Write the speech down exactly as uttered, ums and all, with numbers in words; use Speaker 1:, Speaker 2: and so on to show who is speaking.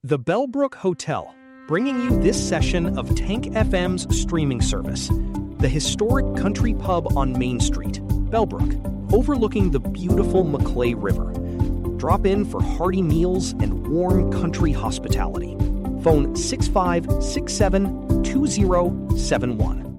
Speaker 1: The Bellbrook Hotel, bringing you this session of Tank F M's streaming service. The historic country pub on Main Street, Bellbrook, overlooking the beautiful Maclay River. Drop in for hearty meals and warm country hospitality. Phone six five six seven two zero seven one.